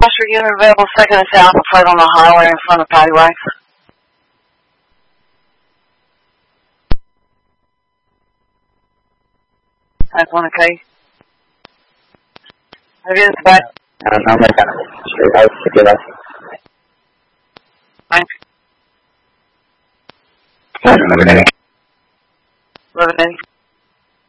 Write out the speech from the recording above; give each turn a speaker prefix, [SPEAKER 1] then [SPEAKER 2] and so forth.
[SPEAKER 1] Foster unit available second and south of plate on the highway in front of Patty Wax. That's one okay. Have you back?
[SPEAKER 2] No, straight out, get up.
[SPEAKER 1] Thanks.